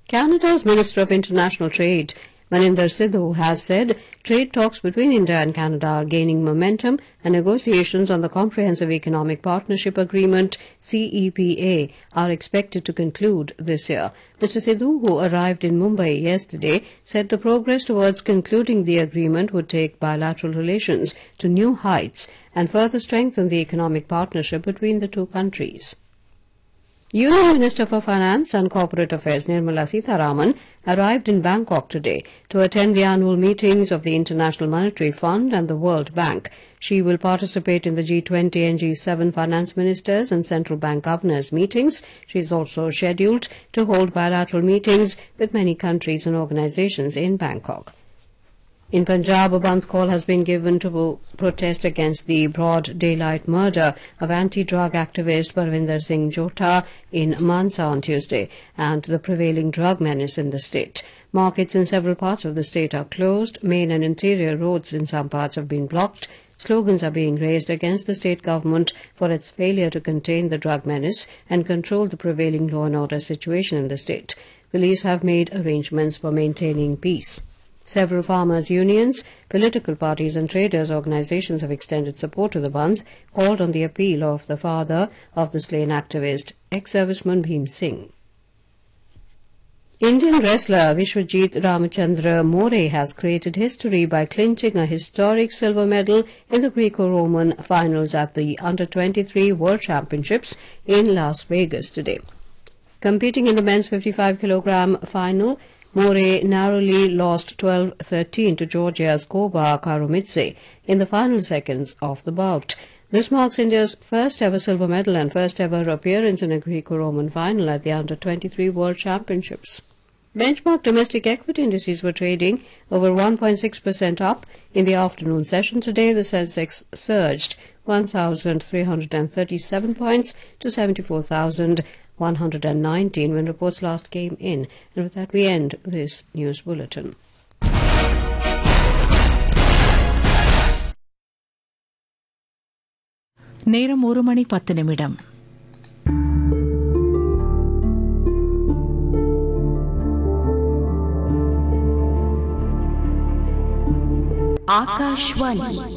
Canada's Minister of International Trade, Maninder Sidhu, has said trade talks between India and Canada are gaining momentum and negotiations on the Comprehensive Economic Partnership Agreement (CEPA) are expected to conclude this year. Mr. Sidhu, who arrived in Mumbai yesterday, said the progress towards concluding the agreement would take bilateral relations to new heights and further strengthen the economic partnership between the two countries. Union Minister for Finance and Corporate Affairs Nirmala Sitharaman arrived in Bangkok today to attend the annual meetings of the International Monetary Fund and the World Bank. She will participate in the G20 and G7 finance ministers and central bank governors meetings. She is also scheduled to hold bilateral meetings with many countries and organizations in Bangkok. In Punjab, a bandh call has been given to protest against the broad daylight murder of anti-drug activist Parvinder Singh Jota in Mansa on Tuesday and the prevailing drug menace in the state. Markets in several parts of the state are closed. Main and interior roads in some parts have been blocked. Slogans are being raised against the state government for its failure to contain the drug menace and control the prevailing law and order situation in the state. Police have made arrangements for maintaining peace. Several farmers' unions, political parties and traders' organizations have extended support to the bandh, called on the appeal of the father of the slain activist, ex-serviceman Bhim Singh. Indian wrestler Vishwajit Ramachandra More has created history by clinching a historic silver medal in the Greco-Roman finals at the Under-23 World Championships in Las Vegas today. Competing in the men's 55-kilogram final, More narrowly lost 12-13 to Georgia's Koba Karumidze in the final seconds of the bout. This marks India's first ever silver medal and first ever appearance in a Greco-Roman final at the Under-23 World Championships. Benchmark domestic equity indices were trading over 1.6% up in the afternoon session today. The Sensex surged 1,337 points to 74,119 when reports last came in. And with that, we end this news bulletin. நேரம் 1:10. ಆಕಾಶವಾಣಿ